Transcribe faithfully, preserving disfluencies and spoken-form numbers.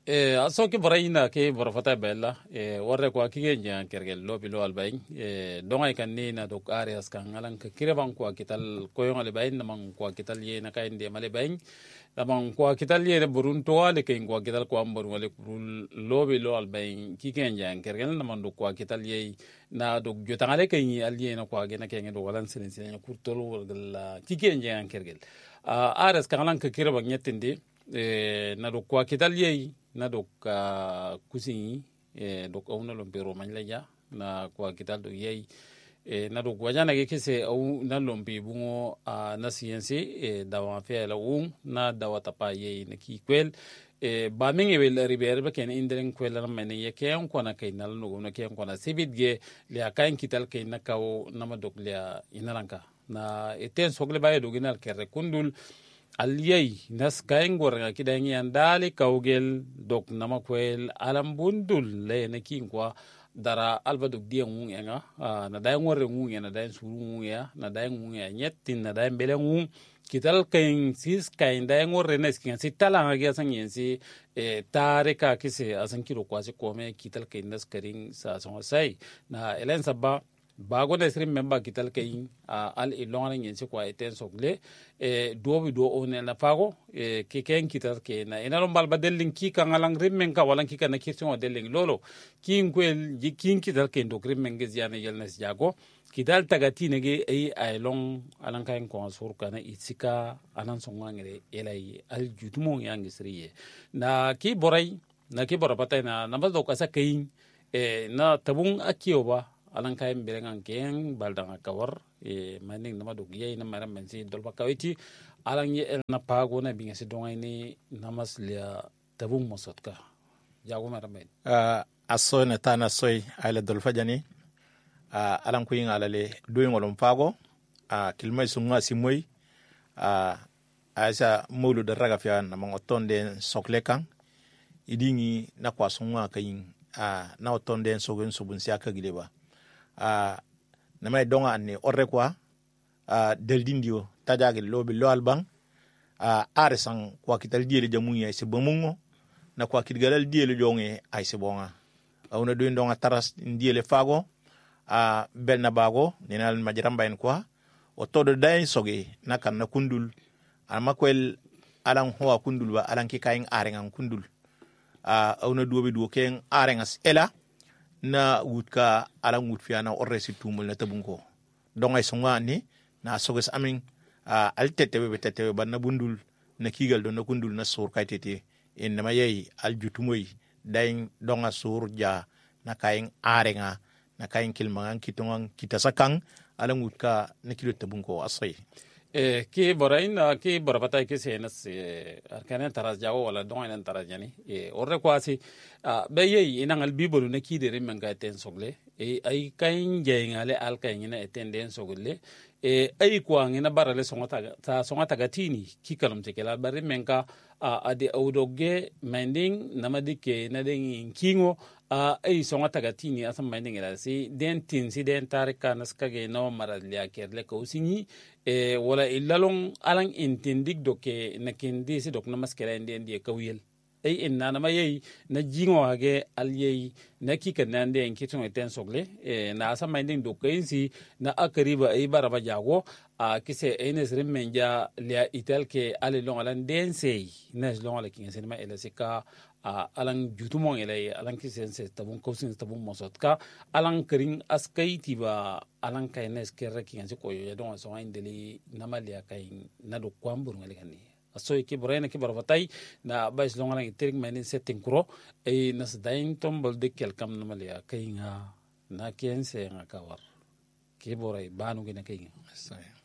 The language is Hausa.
e aso ke borayina ke borofata bella e warre ko akige njan kergel lobi lo albayn e donga kan ni na dok areas kan alan ka kireban ko kital ko yon albayn na man ko kital ye na kainde male bayn na man ko kital ye burun to wale ke ko kital ko ambor wale lobi lo albayn ki ken njan kergel na man dok ko kital ye na dok jotangale ke ni alye na ko gena ke ngado walan sinen sinen kurtolo wala ki ken njan kergel a areas kan alan ka kireban nyetinde e na dok ko kital ye na dok uh, kusingi e dok awna lompero manleja na kwa kital do yei e na dok wajana ke kese au na lompi bungo uh, na siense e dawa fe la um na dawa tapa yei na ki kwel e ba minge wel riber ba ken indren kwel na mene ye ke on kona kay na no na ke on kona sibit ge le akain kital kay na kaw na ma dok le inalanka na eten sogle baye do ginal kere kundul aliyai nas kayan gwarga kidan yan dali kaugel dok nama kwel alam bundul le na kin kwa dara alba dok dia ngung nga na dai ngore ngung na dai suru ngung ya na dai ngung ya nyetin na dai bele ngung kital kain sis kain dai ngore nes kin si tala nga san yen si e tare ka kise asan kilo kwasi kome kital kain nas karing sa son sai na elen sabba bago da srim memba kital kayin al ilonga nyen se kwa eten sogle e dobi do one na fago e ke ken kital ke na ina lombal badelin ki kan alang rimmen ka walan ki kan kirtin o delin lolo kin kwel kin kital ken do rimmen ge ziana yelnes jago kital tagati nege ai ai long alan kayin ko sur kana itsika anan songa ngere elai al jutumo yang sriye na ki borai na ki bora patay na nabado kasa kayin e na tabung akiyo ba alan kayen birengan ken baldanga kawar e maning nama dog yey na maram mensi dolba kawiti alan ye el na pago na binga si dongay ni namas lia tabung mosotka jago maram men uh, aso na tana soy ala dolfa jani uh, alan kuyin ala le doyin olon pago uh, kilmay sunga simoy uh, asa mulu da raga fiya na mga otonde soklekan idingi na kwa sunga kayin uh, na otonde sogun subun siya kagileba Uh, namay donga anne orre kwa uh, deldindio tajage lobi lo albang uh, aresan kwa kital diele jamunya ise bamungo na kwa kitgalal diele jonge ay se bonga awna do ndonga taras diele fago uh, belna bago ninal majramba en kwa o todo day soge nakan na kundul amakwel alan ho kundul wa alan ki kayin arengan kundul uh, awna duobe duo ken arengas ela na wutka ala wut fiana orresi tumul na tabunko dongay songa ni na soges amin uh, al tetewe be tetewe ban na bundul na kigal do na kundul na sur kay tete en na mayay al jutumoy dayn donga sur ja na kayin arenga na kayin kilmangan kitongan kitasakang ala wutka na kilo tabunko asay e ki borain ki borapata ki senas arkanen taras jawo wala dongan taras jani e orre kwasi be yey ina ngal bibolu na ki de remmen ga ten sogle e ay kayin jeyngale al kayin na eten den sogle e ay kwa ngina barale songata ta songata gatini ki kalum tekela bare menka ade awdoge mending namadike na den kingo a ay songata gatini asam mending ela si den tin si den tarika naskage no maralya kerle ko singi e wala ilalong alang intindig doke na kindi si dok na maskela nden die kawiyel ay inna na mayay na jingo age alyay na kika nande en kitong eten sogle e na asam mending doke si na akariba ay baraba jago a kise enes remmenja lia itel ke ale long alan densey nes long ala kin senma ele sika a alan jutumon ele alan kisen se tabun kosin tabun mosotka alan kring askay tiba alan kaynes kerre kin se koyo don so indeli namalia kay nado kwambur ngale kanni aso ki borena ki barbatay na bais long alan iterik manin setting kro e nas dain tombol de kelkam namalia kay nga na kense nga kawar ki boray banu gina kay nga